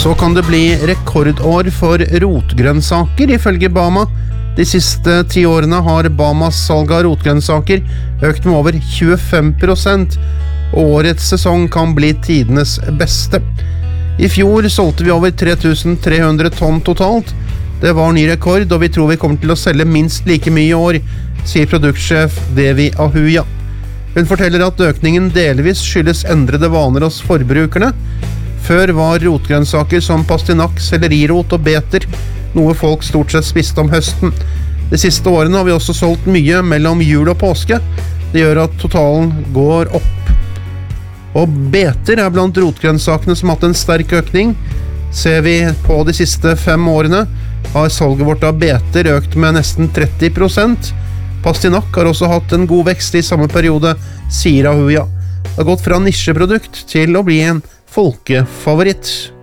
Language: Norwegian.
Så kan det bli rekordår for rotgrønnsaker, ifølge Bama. De siste 10 årene har Bamas salg av rotgrønnsaker økt med over 25%, og årets sesong kan bli tidenes beste. I fjor solgte vi over 3300 tonn totalt. Det var ny rekord, og vi tror vi kommer til å selge minst like mye i år, sier produktsjef Devi Ahuja. Hun forteller at økningen delvis skyldes endrede vaner hos forbrukerne. Før var rotgrønnsaker som pastinakk, sellerirot og beter noe folk stort sett spiste om høsten. De siste årene har vi også solgt mye mellom jul og påske. Det gjør at totalen går opp. Og beter blant rotgrønnsakene som har hatt en sterk økning. Ser vi på de siste 5 årene, har salget vårt av beter økt med nesten 30%. Pastinakk har også hatt en god vekst i samme periode, sier Ahuja. Det har gått fra nisjeprodukt til å bli en folkefavoritt.